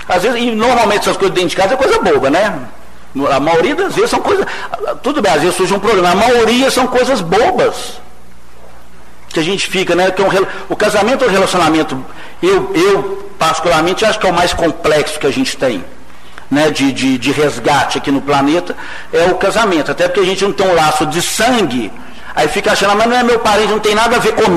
Às vezes, e normalmente essas coisas dentro de casa é coisa boba, né? A maioria das vezes são coisas, tudo bem, às vezes surge um problema, a maioria são coisas bobas que a gente fica, né? Que o casamento é um relacionamento, eu particularmente acho que é o mais complexo que a gente tem, né? De resgate aqui no planeta, é o casamento, até porque a gente não tem um laço de sangue, aí fica achando, mas não é meu parente, não tem nada a ver comigo.